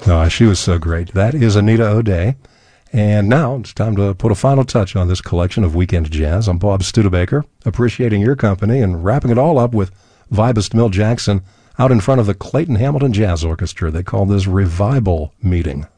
Oh, she was so great. That is Anita O'Day. And now it's time to put a final touch on this collection of Weekend Jazz. I'm Bob Studebaker, appreciating your company and wrapping it all up with vibist Milt Jackson out in front of the Clayton Hamilton Jazz Orchestra. They call this Revival Meeting.